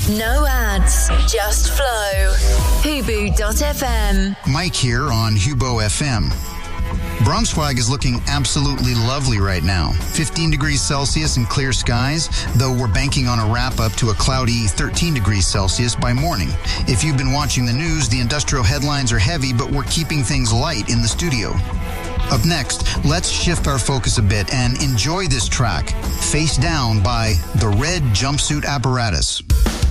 No ads, just flow. Hubu.fm. Mike here on Hubo FM. Braunschweig is looking absolutely lovely right now. 15 degrees Celsius and clear skies, though we're banking on a wrap up to a cloudy 13 degrees Celsius by morning. If you've been watching the news, the industrial headlines are heavy, but we're keeping things light in the studio. Up next, let's shift our focus a bit and enjoy this track, Face Down by The Red Jumpsuit Apparatus.